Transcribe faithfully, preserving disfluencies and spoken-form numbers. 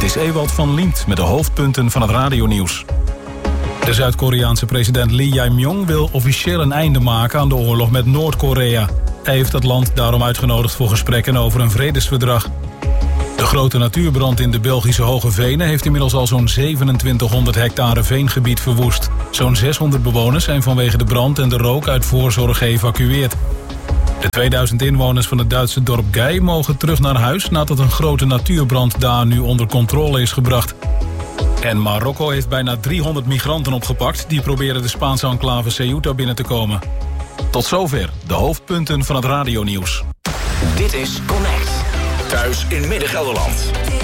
is Ewald van Liemt met de hoofdpunten van het radionieuws. De Zuid-Koreaanse president Lee Jae-myung wil officieel een einde maken aan de oorlog met Noord-Korea. Hij heeft het land daarom uitgenodigd voor gesprekken over een vredesverdrag. De grote natuurbrand in de Belgische Hoge Venen heeft inmiddels al zo'n zevenentwintighonderd hectare veengebied verwoest. Zo'n zeshonderd bewoners zijn vanwege de brand en de rook uit voorzorg geëvacueerd. De tweeduizend inwoners van het Duitse dorp Gei mogen terug naar huis nadat een grote natuurbrand daar nu onder controle is gebracht. En Marokko heeft bijna driehonderd migranten opgepakt die proberen de Spaanse enclave Ceuta binnen te komen. Tot zover de hoofdpunten van het radionieuws. Dit is Connect. Thuis in Midden-Gelderland.